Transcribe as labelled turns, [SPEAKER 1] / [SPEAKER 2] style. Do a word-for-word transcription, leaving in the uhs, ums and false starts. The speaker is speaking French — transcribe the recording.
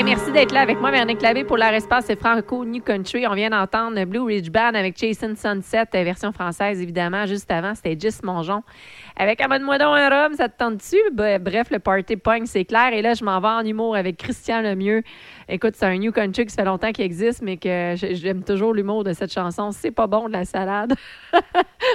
[SPEAKER 1] Hey, merci d'être là avec moi, Véronique Labbé, pour l'art espace et Franco New Country. On vient d'entendre Blue Ridge Band avec Jason Sunset, version française, évidemment. Juste avant, c'était Gis Mongeon. Avec Amène-moi donc un rhum, ça te tente dessus? Bref, le party pogne, c'est clair. Et là, je m'en vais en humour avec Christian Lemieux. Écoute, c'est un New Country qui fait longtemps qu'il existe, mais que j'aime toujours l'humour de cette chanson. C'est pas bon de la salade.